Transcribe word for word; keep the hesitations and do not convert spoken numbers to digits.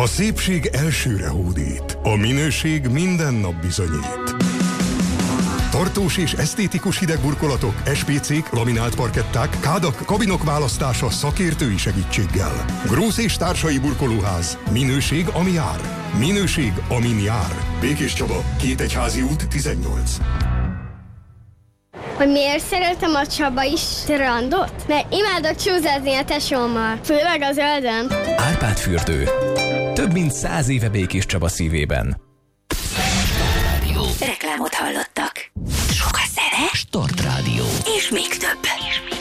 A szépség elsőre hódít, a minőség minden nap bizonyít. Tartós és esztétikus hidegburkolatok, es pé cék, laminált parketták, kádak, kabinok választása szakértői segítséggel. Grósz és társai burkolóház. Minőség, ami jár. Minőség, amin jár. Békés Csaba, Kétegyházi út tizennyolc. Hogy miért szeretem a Csabai strandot? Mert imádok csúszázni a tesómmal, főleg a zöldön. Árpád fürdő. Több mint száz éve Békés Csaba szívében. Reklámot hallottak. Sok a zene. Start Rádió. És még több. És még